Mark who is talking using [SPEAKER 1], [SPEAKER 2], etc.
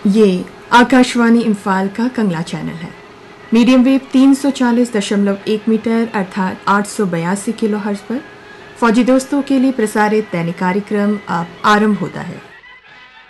[SPEAKER 1] ये आकाशवाणी इम्फाल का कंगला चैनल है। मीडियम वेव 340.1 मीटर अर्थात 882 किलो हर्ट्ज पर फौजी दोस्तों के लिए प्रसारित दैनिक कार्यक्रम अब आरंभ होता है।